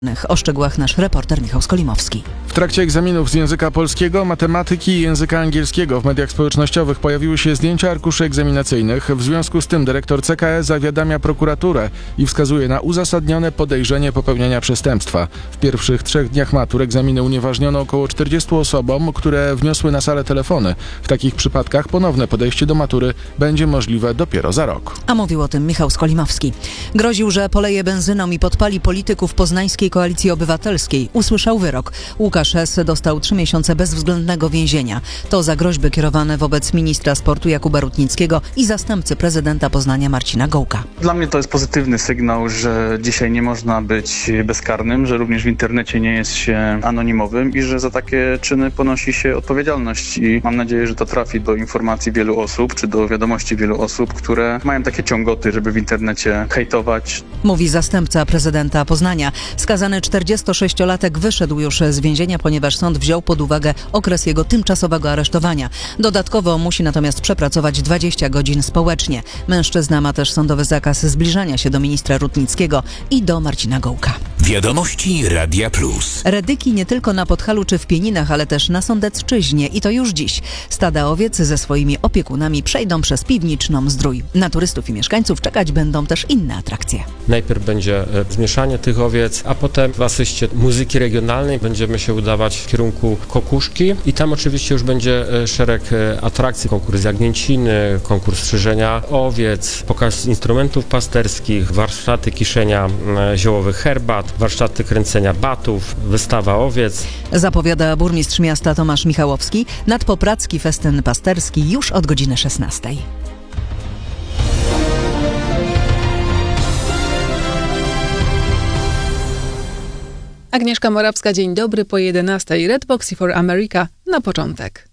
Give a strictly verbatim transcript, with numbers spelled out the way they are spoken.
O szczegółach nasz reporter Michał Skolimowski. W trakcie egzaminów z języka polskiego, matematyki i języka angielskiego w mediach społecznościowych pojawiły się zdjęcia arkuszy egzaminacyjnych. W związku z tym dyrektor C K E zawiadamia prokuraturę i wskazuje na uzasadnione podejrzenie popełnienia przestępstwa. W pierwszych trzech dniach matur egzaminy unieważniono około czterdziestu osobom, które wniosły na salę telefony. W takich przypadkach ponowne podejście do matury będzie możliwe dopiero za rok. A mówił o tym Michał Skolimowski. Groził, że poleje benzyną i podpali polityków poznańskiej Koalicji Obywatelskiej. Usłyszał wyrok. Łukasz S. dostał trzy miesiące bezwzględnego więzienia. To za groźby kierowane wobec ministra sportu Jakuba Rutnickiego i zastępcy prezydenta Poznania Marcina Gołka. Dla mnie to jest pozytywny sygnał, że dzisiaj nie można być bezkarnym, że również w internecie nie jest się anonimowym i że za takie czyny ponosi się odpowiedzialność. I mam nadzieję, że to trafi do informacji wielu osób, czy do wiadomości wielu osób, które mają takie ciągoty, żeby w internecie hejtować. Mówi zastępca prezydenta Poznania. Skazany czterdziestosześciolatek wyszedł już z więzienia, ponieważ sąd wziął pod uwagę okres jego tymczasowego aresztowania. Dodatkowo musi natomiast przepracować dwadzieścia godzin społecznie. Mężczyzna ma też sądowy zakaz zbliżania się do ministra Rutnickiego i do Marcina Gołka. Wiadomości Radia Plus. Redyki nie tylko na Podhalu czy w Pieninach, ale też na Sądecczyźnie i to już dziś. Stada owiec ze swoimi opiekunami przejdą przez Piwniczną Zdrój. Na turystów i mieszkańców czekać będą też inne atrakcje. Najpierw będzie zmieszanie tych owiec, a potem w asyście muzyki regionalnej będziemy się udawać w kierunku Kokuszki i tam oczywiście już będzie szereg atrakcji, konkurs jagnięciny, konkurs strzyżenia owiec, pokaz instrumentów pasterskich, warsztaty kiszenia ziołowych herbat, warsztaty kręcenia batów, wystawa owiec. Zapowiada burmistrz miasta Tomasz Michałowski. Nadpopracki festyn pasterski już od godziny szesnastej. Agnieszka Morawska, dzień dobry po jedenastej. Redbox for America na początek.